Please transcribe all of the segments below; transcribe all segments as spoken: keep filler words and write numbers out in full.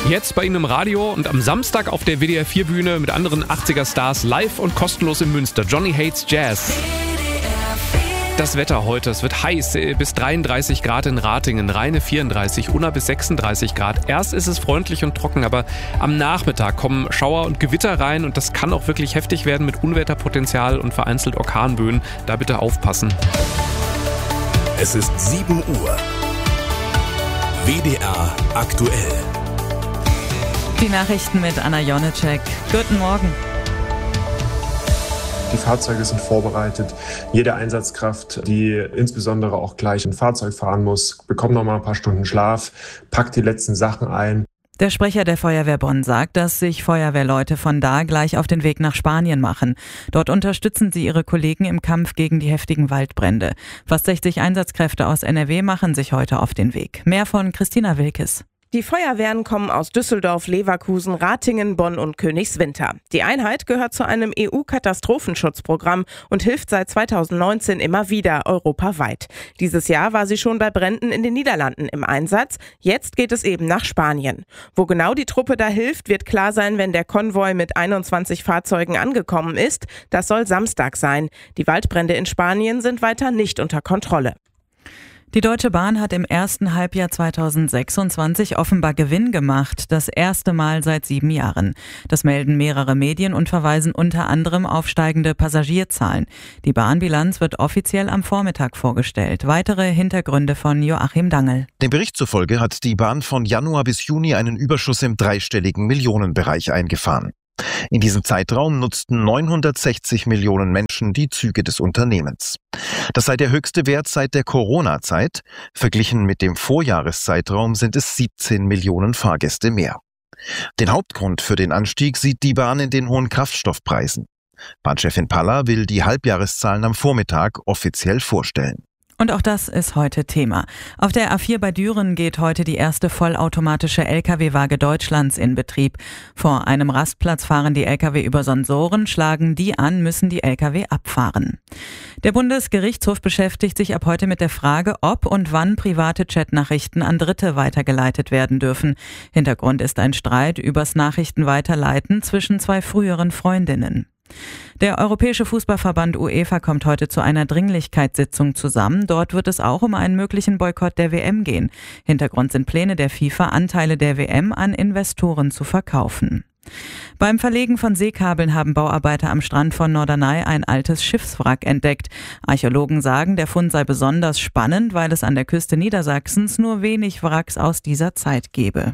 Jetzt bei Ihnen im Radio und am Samstag auf der W D R vier Bühne mit anderen achtziger-Stars live und kostenlos in Münster. Johnny Hates Jazz. Das Wetter heute, es wird heiß, bis dreiunddreißig Grad in Ratingen, Rheine vierunddreißig, Unna bis sechsunddreißig Grad. Erst ist es freundlich und trocken, aber am Nachmittag kommen Schauer und Gewitter rein und das kann auch wirklich heftig werden mit Unwetterpotenzial und vereinzelt Orkanböen. Da bitte aufpassen. Es ist sieben Uhr. W D R aktuell. Die Nachrichten mit Anna Jonitschek. Guten Morgen. Die Fahrzeuge sind vorbereitet. Jede Einsatzkraft, die insbesondere auch gleich ein Fahrzeug fahren muss, bekommt noch mal ein paar Stunden Schlaf, packt die letzten Sachen ein. Der Sprecher der Feuerwehr Bonn sagt, dass sich Feuerwehrleute von da gleich auf den Weg nach Spanien machen. Dort unterstützen sie ihre Kollegen im Kampf gegen die heftigen Waldbrände. Fast sechzig Einsatzkräfte aus N R W machen sich heute auf den Weg. Mehr von Christina Wilkes. Die Feuerwehren kommen aus Düsseldorf, Leverkusen, Ratingen, Bonn und Königswinter. Die Einheit gehört zu einem E U-Katastrophenschutzprogramm und hilft seit zweitausendneunzehn immer wieder europaweit. Dieses Jahr war sie schon bei Bränden in den Niederlanden im Einsatz. Jetzt geht es eben nach Spanien. Wo genau die Truppe da hilft, wird klar sein, wenn der Konvoi mit einundzwanzig Fahrzeugen angekommen ist. Das soll Samstag sein. Die Waldbrände in Spanien sind weiter nicht unter Kontrolle. Die Deutsche Bahn hat im ersten Halbjahr zweitausendsechsundzwanzig offenbar Gewinn gemacht, das erste Mal seit sieben Jahren. Das melden mehrere Medien und verweisen unter anderem auf steigende Passagierzahlen. Die Bahnbilanz wird offiziell am Vormittag vorgestellt. Weitere Hintergründe von Joachim Dangel. Dem Bericht zufolge hat die Bahn von Januar bis Juni einen Überschuss im dreistelligen Millionenbereich eingefahren. In diesem Zeitraum nutzten neunhundertsechzig Millionen Menschen die Züge des Unternehmens. Das sei der höchste Wert seit der Corona-Zeit. Verglichen mit dem Vorjahreszeitraum sind es siebzehn Millionen Fahrgäste mehr. Den Hauptgrund für den Anstieg sieht die Bahn in den hohen Kraftstoffpreisen. Bahnchefin Palla will die Halbjahreszahlen am Vormittag offiziell vorstellen. Und auch das ist heute Thema. Auf der A vier bei Düren geht heute die erste vollautomatische L K W-Waage Deutschlands in Betrieb. Vor einem Rastplatz fahren die L K W über Sensoren, schlagen die an, müssen die L K W abfahren. Der Bundesgerichtshof beschäftigt sich ab heute mit der Frage, ob und wann private Chatnachrichten an Dritte weitergeleitet werden dürfen. Hintergrund ist ein Streit übers Nachrichtenweiterleiten zwischen zwei früheren Freundinnen. Der Europäische Fußballverband UEFA kommt heute zu einer Dringlichkeitssitzung zusammen. Dort wird es auch um einen möglichen Boykott der W M gehen. Hintergrund sind Pläne der FIFA, Anteile der W M an Investoren zu verkaufen. Beim Verlegen von Seekabeln haben Bauarbeiter am Strand von Norderney ein altes Schiffswrack entdeckt. Archäologen sagen, der Fund sei besonders spannend, weil es an der Küste Niedersachsens nur wenig Wracks aus dieser Zeit gebe.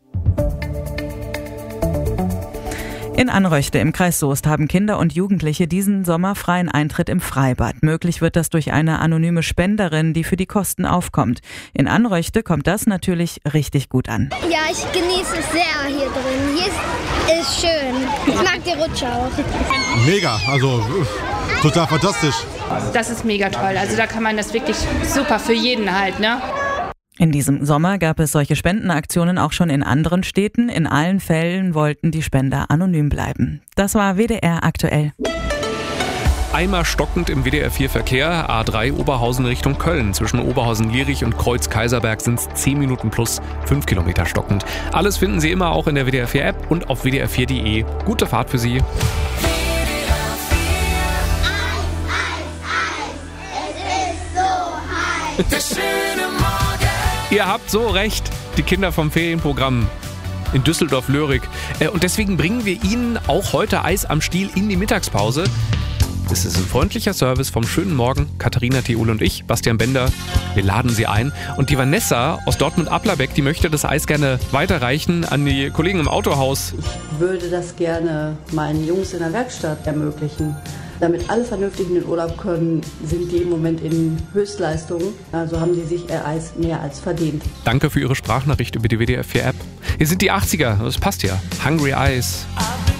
In Anröchte im Kreis Soest haben Kinder und Jugendliche diesen Sommer freien Eintritt im Freibad. Möglich wird das durch eine anonyme Spenderin, die für die Kosten aufkommt. In Anröchte kommt das natürlich richtig gut an. Ja, ich genieße es sehr hier drin. Hier ist, ist schön. Ich mag die Rutsche auch. Mega, also total fantastisch. Das ist mega toll. Also da kann man das wirklich super für jeden halt, ne? In diesem Sommer gab es solche Spendenaktionen auch schon in anderen Städten. In allen Fällen wollten die Spender anonym bleiben. Das war W D R aktuell. Einmal stockend im W D R vier Verkehr, A drei Oberhausen Richtung Köln. Zwischen Oberhausen-Lierich und Kreuz-Kaiserberg sind es zehn Minuten plus fünf Kilometer stockend. Alles finden Sie immer auch in der W D R vier App und auf w d r vier punkt d e. Gute Fahrt für Sie. Ihr habt so recht, die Kinder vom Ferienprogramm in Düsseldorf-Löhrig. Und deswegen bringen wir Ihnen auch heute Eis am Stiel in die Mittagspause. Es ist ein freundlicher Service vom schönen Morgen. Katharina Theul und ich, Bastian Bender, wir laden Sie ein. Und die Vanessa aus Dortmund-Applerbeck, die möchte das Eis gerne weiterreichen an die Kollegen im Autohaus. Ich würde das gerne meinen Jungs in der Werkstatt ermöglichen. Damit alle vernünftig in den Urlaub können, sind die im Moment in Höchstleistung. Also haben sie sich ihr Eis mehr als verdient. Danke für Ihre Sprachnachricht über die W D R vier App. Hier sind die achtziger, das passt ja. Hungry Eyes.